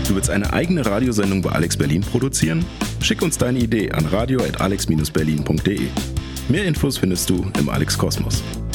Du willst eine eigene Radiosendung bei Alex Berlin produzieren? Schick uns deine Idee an radio@alex-berlin.de. Mehr Infos findest du im Alex Kosmos.